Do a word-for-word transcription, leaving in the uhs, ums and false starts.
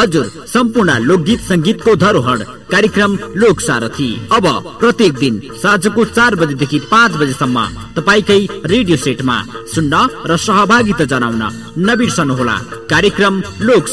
हजुर, सम्पूर्ण लोकगीत संगीतको धरोहर कार्यक्रम लोक सारथी अब प्रत्येक दिन साँझको चार बजेदेखि पाँच बजेसम्म तपाईकै रेडियो सेटमा सुन्न र सहभागिता जनाउन नबिर्सनुहोला। कार्यक्रम लोक